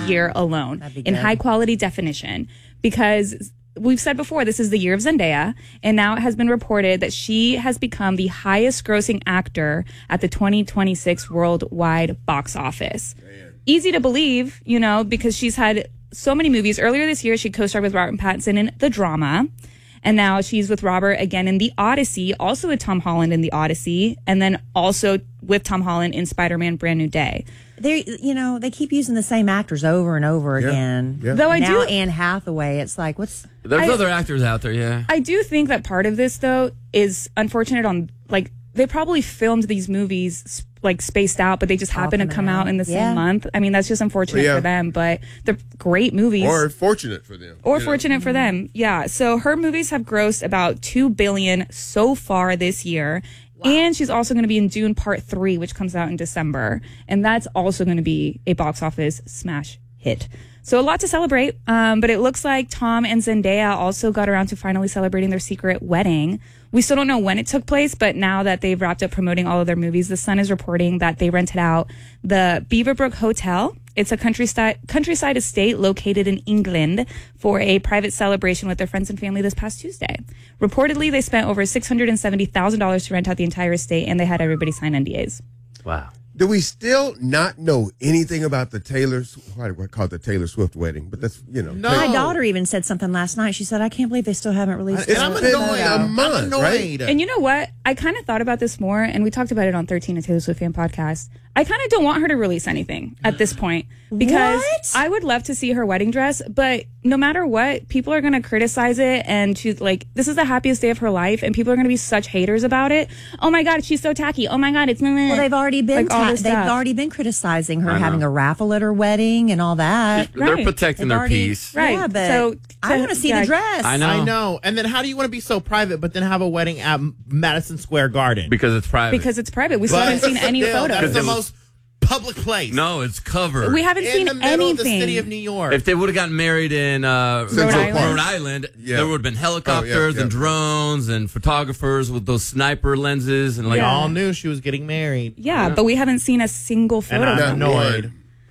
year alone in high quality definition, because we've said before, this is the year of Zendaya, and now it has been reported that she has become the highest grossing actor at the 2026 worldwide box office. Easy to believe, you know, because she's had so many movies. Earlier this year, she co-starred with Robert Pattinson in The Drama. And now she's with Robert again in The Odyssey, also with Tom Holland in The Odyssey, and then also with Tom Holland in Spider-Man Brand New Day. They, you know, they keep using the same actors over and over again. Yeah. Though now Anne Hathaway, it's like, There's other actors out there, yeah. I do think that part of this, though, is unfortunate on, like, they probably filmed these movies, like, spaced out, but they just happen to come out in the same month. I mean, that's just unfortunate for them, but they're great movies. Or fortunate for them. Or fortunate for them, yeah. So her movies have grossed about $2 billion so far this year. Wow. And she's also going to be in Dune Part 3, which comes out in December. And that's also going to be a box office smash hit. So a lot to celebrate. But it looks like Tom and Zendaya also got around to finally celebrating their secret wedding. We still don't know when it took place, but now that they've wrapped up promoting all of their movies, The Sun is reporting that they rented out the Beaverbrook Hotel. It's a countryside estate located in England for a private celebration with their friends and family this past Tuesday. Reportedly, they spent over $670,000 to rent out the entire estate, and they had everybody sign NDAs. Wow. Do we still not know anything about the what do I call it, the Taylor Swift wedding? But that's, you know. No. My daughter even said something last night. She said, I can't believe they still haven't released It's it. I'm been annoyed. a month, I'm annoyed. right? And you know what? I kind of thought about this more, and we talked about it on 13, a Taylor Swift fan podcast. I kind of don't want her to release anything at this point, because I would love to see her wedding dress, but no matter what, people are going to criticize it, and she's like, this is the happiest day of her life, and people are going to be such haters about it. Oh my God, she's so tacky. Oh my God, it's Well, they've already been like they've already been criticizing her having a raffle at her wedding and all that. They're protecting their peace. Right. Yeah, but so I want to see the dress. I know. I know. And then how do you want to be so private, but then have a wedding at Madison Square Garden? Because it's private. Because it's private. We still haven't seen any Still, photos. That's the most public place. No, it's covered. We haven't in seen the middle anything. of the city of New York. If they would have gotten married in Central Park. Rhode Island, Yeah. there would have been helicopters and drones and photographers with those sniper lenses and we like all knew she was getting married. Yeah, but we haven't seen a single And photo. I'm annoyed.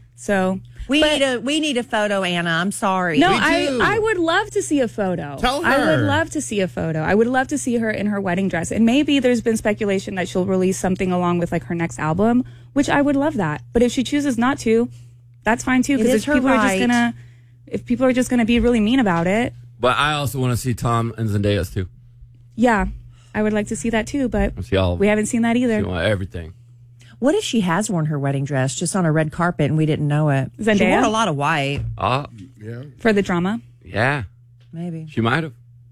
So We need a photo, Anna. I'm sorry. no, We do. I would love to see a photo. Tell her. I would love to see a photo. I would love to see her in her wedding dress. And maybe there's been speculation that she'll release something along with like her next album, which I would love that. But if she chooses not to, that's fine too. Because if people are just gonna be really mean about it, But I also want to see Tom and Zendaya's too. yeah, I would like to see that too. But See all of we it. haven't seen that either. See everything. What if she has worn her wedding dress just on a red carpet and we didn't know it? Zendaya? She wore a lot of white. Yeah. For the drama. Yeah. Maybe. She might have.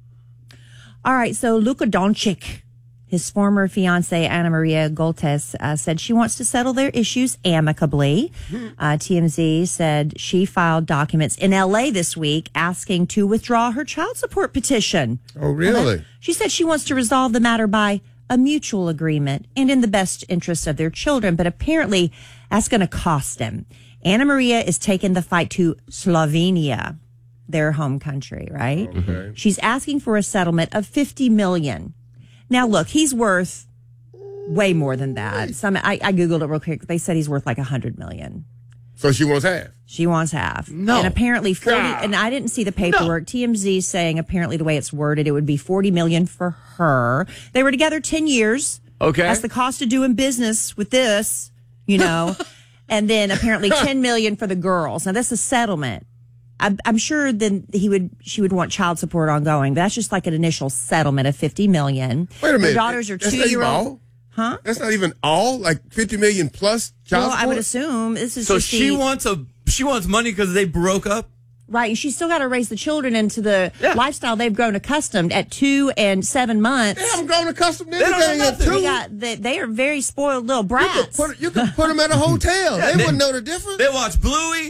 All right, so Luka Doncic, his former fiancée, Ana Maria Goltes, said she wants to settle their issues amicably. TMZ said she filed documents in L.A. this week asking to withdraw her child support petition. Oh, really? She said she wants to resolve the matter by a mutual agreement and in the best interest of their children, but apparently that's going to cost him. Ana Maria is taking the fight to Slovenia, their home country, right? Okay. She's asking for a settlement of $50 million. Now, look, he's worth way more than that. I Googled it real quick. They said he's worth like $100 million. So she wants half. She wants half. No. And apparently 40, God. and I didn't see the paperwork. TMZ saying apparently the way it's worded, it would be $40 million for her. They were together 10 years. Okay. That's the cost of doing business with this, you know. And then apparently $10 million for the girls. Now that's a settlement. I'm sure then she would want child support ongoing. But that's just like an initial settlement of $50 million. Wait a minute. Their daughters are That's not even 2-year-old. all? Huh? That's not even all? Like $50 million plus child Well, support? I would assume this is So just she wants money because they broke up? right. And she's still got to raise the children into the lifestyle they've grown accustomed at 2 and 7 months. They haven't grown accustomed to don't know anything at nothing. two. They are very spoiled little brats. You could put them at a hotel. They wouldn't know the difference. They watch Bluey.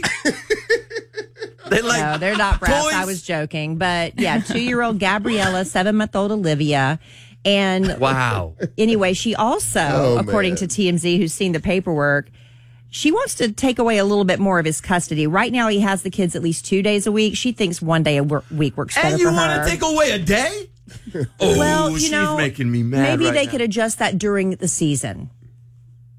They like No, they're not brats. toys. I was joking. But yeah, 2-year-old Gabriella, 7-month-old Olivia. And Wow. anyway, she also, Oh, according man. to TMZ, who's seen the paperwork, she wants to take away a little bit more of his custody. Right now, he has the kids at least 2 days a week. She thinks 1 day a week works better And for you her. want to take away a day? Oh, well, she's you know, making me mad. maybe right they now. could adjust that during the season.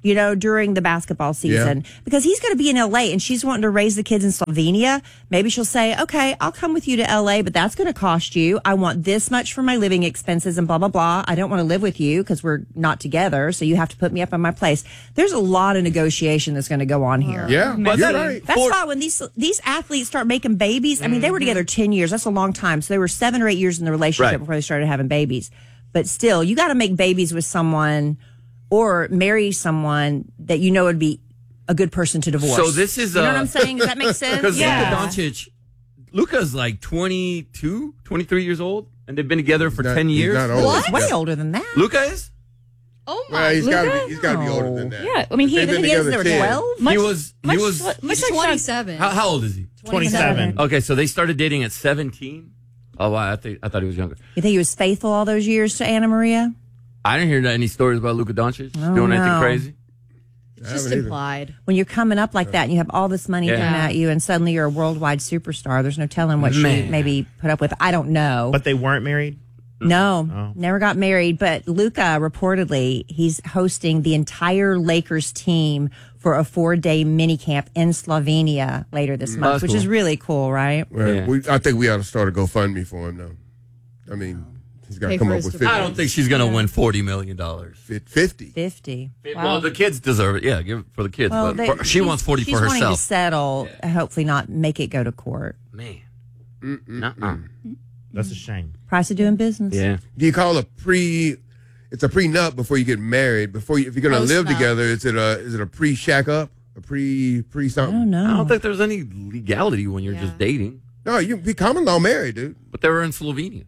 during the basketball season, because he's going to be in LA and she's wanting to raise the kids in Slovenia. Maybe she'll say, okay, I'll come with you to LA, but that's going to cost you. I want this much for my living expenses and blah, blah, blah. I don't want to live with you because we're not together. So you have to put me up in my place. There's a lot of negotiation that's going to go on here. Yeah, But you're then- right. That's why when these athletes start making babies, I mean, they were together 10 years. That's a long time. So they were 7 or 8 years in the relationship Right. before they started having babies. But still, you got to make babies with someone or marry someone that would be a good person to divorce. So this is you know what I'm saying? Does that make sense? Because Yeah. Luka's like 22, 23 years old, and they've been together for 10 He's years. not old. He's way older than that. Luka is? Oh my! Well, he's got to be No. older than that. Yeah, I mean, They've been He is, they together were 10. 12? much, he was. much He's like 27. How old is he? 27. Okay, so they started dating at 17. Oh wow, I thought he was younger. You think he was faithful all those years to Anna Maria? I didn't hear any stories about Luka Doncic doing anything no. crazy. It's just haven't either. implied. When you're coming up like that and you have all this money Yeah. thrown at you and suddenly you're a worldwide superstar, there's no telling what she Man. maybe put up with. I don't know. But they weren't married? No, never got married. But Luka, reportedly, he's hosting the entire Lakers team for a 4-day mini camp in Slovenia later this month, That's which cool. is really cool, right? Well, Yeah. I think we ought to start a GoFundMe for him, though. I mean, he's got to Pay come for up his with divorce. I don't think she's gonna win $40 million. 50. 50. Well, the kids deserve it. Yeah, give it for the kids. Well, but she wants 40 for she's wanting to herself. settle, hopefully not make it go to court. Man. Nuh-uh. That's a shame. Price of doing business. Yeah. Do you call it's a prenup before you get married? If you're going to live Post-nup. together, is it a pre-shack up? A pre I something? don't know. I don't think there's any legality when you're just dating. No, you be common law married, dude. But they were in Slovenia.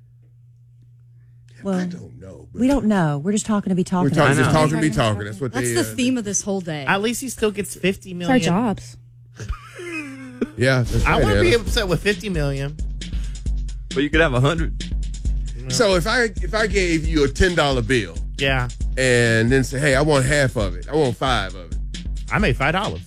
I don't know. But We don't know. We're just talking to be talking. we're talking, I just know. talking to be talking. That's what That's they. the theme of this whole day. At least he still gets $50 It's million. our jobs. Yeah, that's I right, wouldn't be Anna. upset with $50 million. But you could have 100. So if I gave you a $10 bill Yeah. and then say, hey, I want half of it. I want 5 of it. I made $5.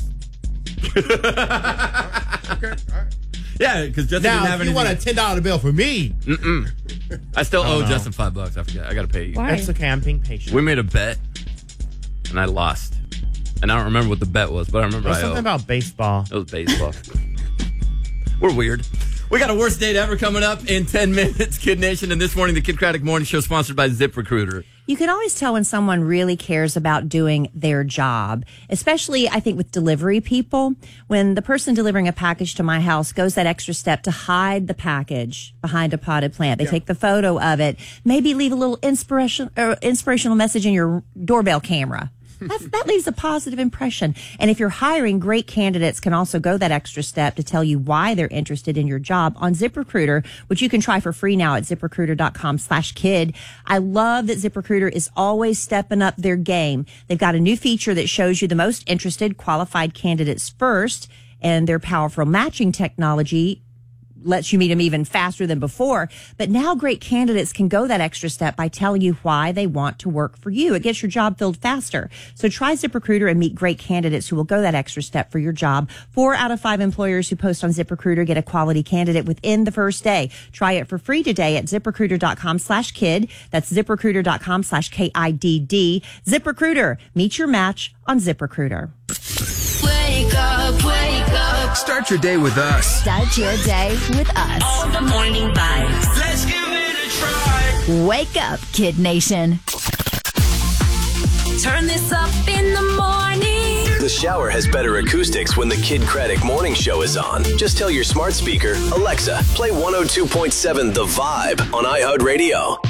Okay, all right. Yeah, because Justin didn't Now, have if you anything. want a $10 bill for me, I still owe no. Justin $5. I forget. I got to pay you. Why? that's okay. I'm being patient. We made a bet, and I lost. And I don't remember what the bet was, but I remember There's I something owe. about baseball. It was baseball. We're weird. We got a worst date ever coming up in 10 minutes, Kid Nation. And this morning, the Kid Craddock Morning Show sponsored by ZipRecruiter. You can always tell when someone really cares about doing their job, especially, I think, with delivery people. When the person delivering a package to my house goes that extra step to hide the package behind a potted plant. They take the photo of it, maybe leave a little inspirational message in your doorbell camera. That leaves a positive impression. And if you're hiring, great candidates can also go that extra step to tell you why they're interested in your job on ZipRecruiter, which you can try for free now at ZipRecruiter.com/kid. I love that ZipRecruiter is always stepping up their game. They've got a new feature that shows you the most interested qualified candidates first, and their powerful matching technology lets you meet them even faster than before. But now great candidates can go that extra step by telling you why they want to work for you. It gets your job filled faster. So try ZipRecruiter and meet great candidates who will go that extra step for your job. 4 out of 5 employers who post on ZipRecruiter get a quality candidate within the first day. Try it for free today at ZipRecruiter.com/kid. That's ZipRecruiter.com/KIDD. ZipRecruiter. Meet your match on ZipRecruiter. Wake up, wake up. Start your day with us. Start your day with us. All the morning vibes. Let's give it a try. Wake up, Kid Nation. Turn this up in the morning. The shower has better acoustics when the Kid Craddock Morning Show is on. Just tell your smart speaker, Alexa, play 102.7 The Vibe on iHeartRadio.